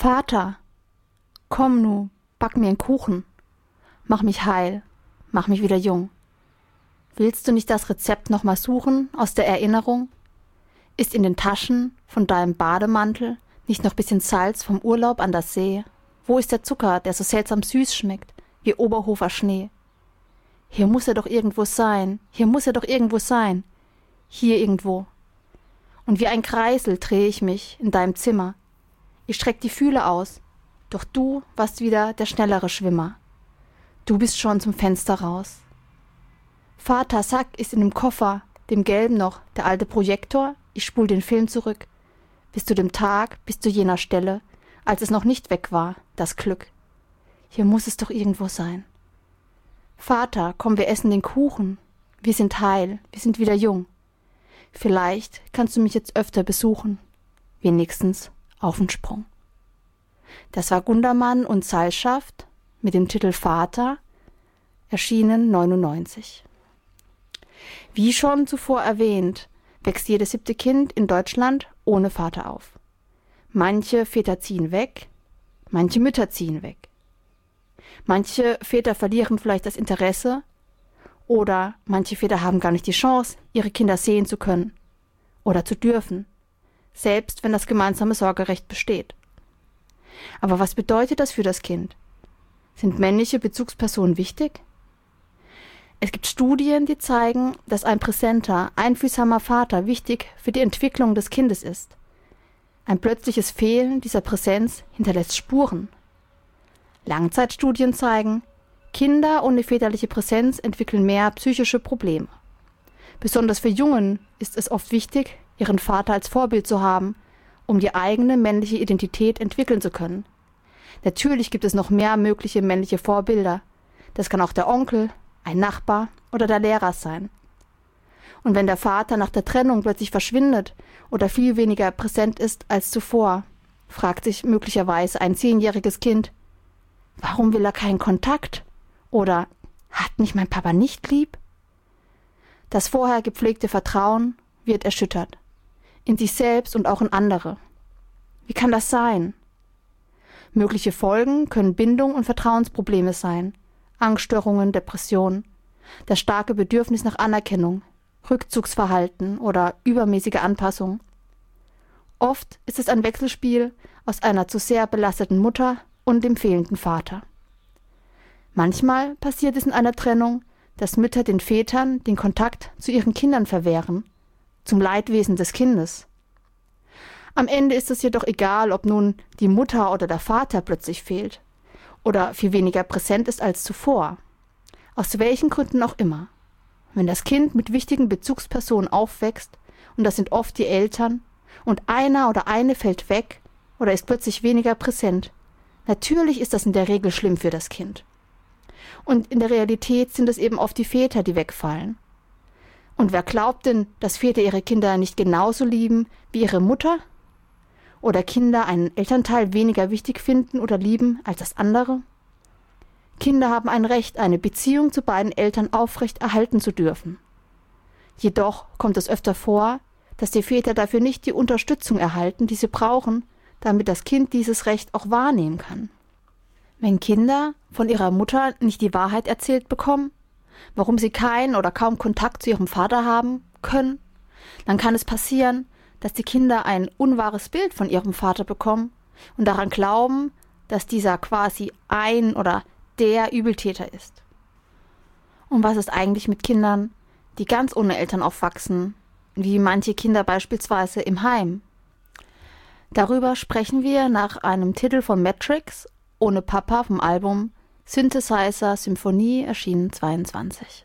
Vater, komm nu, back mir 'n Kuchen. Mach mich heil, mach mich wieder jung. Willst du nicht das Rezept noch mal suchen aus der Erinnerung? Ist in den Taschen von deinem Bademantel nicht noch bisschen Salz vom Urlaub an der See? Wo ist der Zucker, der so seltsam süß schmeckt, wie Oberhofer Schnee? Hier muss er doch irgendwo sein, hier muss er doch irgendwo sein. Hier irgendwo. Und wie ein Kreisel drehe ich mich in deinem Zimmer. Ich streck die Fühle aus, doch du warst wieder der schnellere Schwimmer. Du bist schon zum Fenster raus. Vater, Sack ist in dem Koffer, dem gelben noch, der alte Projektor. Ich spul den Film zurück. Bis zu dem Tag, bis zu jener Stelle, als es noch nicht weg war, das Glück. Hier muss es doch irgendwo sein. Vater, komm, wir essen den Kuchen. Wir sind heil, wir sind wieder jung. Vielleicht kannst du mich jetzt öfter besuchen. Wenigstens auf den Sprung. Das war Gundermann und Seilschaft mit dem Titel Vater, erschienen 1999. Wie schon zuvor erwähnt, wächst jedes 7. Kind in Deutschland ohne Vater auf. Manche Väter ziehen weg, manche Mütter ziehen weg. Manche Väter verlieren vielleicht das Interesse oder manche Väter haben gar nicht die Chance, ihre Kinder sehen zu können oder zu dürfen, selbst wenn das gemeinsame Sorgerecht besteht. Aber was bedeutet das für das Kind? Sind männliche Bezugspersonen wichtig? Es gibt Studien, die zeigen, dass ein präsenter, einfühlsamer Vater wichtig für die Entwicklung des Kindes ist. Ein plötzliches Fehlen dieser Präsenz hinterlässt Spuren. Langzeitstudien zeigen, Kinder ohne väterliche Präsenz entwickeln mehr psychische Probleme. Besonders für Jungen ist es oft wichtig, ihren Vater als Vorbild zu haben, um die eigene männliche Identität entwickeln zu können. Natürlich gibt es noch mehr mögliche männliche Vorbilder. Das kann auch der Onkel, ein Nachbar oder der Lehrer sein. Und wenn der Vater nach der Trennung plötzlich verschwindet oder viel weniger präsent ist als zuvor, fragt sich möglicherweise ein 10-jähriges Kind, warum will er keinen Kontakt? Oder hat mich mein Papa nicht lieb? Das vorher gepflegte Vertrauen wird erschüttert. In sich selbst und auch in andere. Wie kann das sein? Mögliche Folgen können Bindung und Vertrauensprobleme sein, Angststörungen, Depressionen, das starke Bedürfnis nach Anerkennung, Rückzugsverhalten oder übermäßige Anpassung. Oft ist es ein Wechselspiel aus einer zu sehr belasteten Mutter und dem fehlenden Vater. Manchmal passiert es in einer Trennung, dass Mütter den Vätern den Kontakt zu ihren Kindern verwehren, zum Leidwesen des Kindes. Am Ende ist es jedoch egal, ob nun die Mutter oder der Vater plötzlich fehlt oder viel weniger präsent ist als zuvor. Aus welchen Gründen auch immer. Wenn das Kind mit wichtigen Bezugspersonen aufwächst, und das sind oft die Eltern, und einer oder eine fällt weg oder ist plötzlich weniger präsent, natürlich ist das in der Regel schlimm für das Kind. Und in der Realität sind es eben oft die Väter, die wegfallen. Und wer glaubt denn, dass Väter ihre Kinder nicht genauso lieben wie ihre Mutter? Oder Kinder einen Elternteil weniger wichtig finden oder lieben als das andere? Kinder haben ein Recht, eine Beziehung zu beiden Eltern aufrecht erhalten zu dürfen. Jedoch kommt es öfter vor, dass die Väter dafür nicht die Unterstützung erhalten, die sie brauchen, damit das Kind dieses Recht auch wahrnehmen kann. Wenn Kinder von ihrer Mutter nicht die Wahrheit erzählt bekommen, warum sie keinen oder kaum Kontakt zu ihrem Vater haben können, dann kann es passieren, dass die Kinder ein unwahres Bild von ihrem Vater bekommen und daran glauben, dass dieser quasi ein oder der Übeltäter ist. Und was ist eigentlich mit Kindern, die ganz ohne Eltern aufwachsen, wie manche Kinder beispielsweise im Heim? Darüber sprechen wir nach einem Titel von Matrix, Ohne Papa vom Album Synthesizer Symphonie, erschienen 22.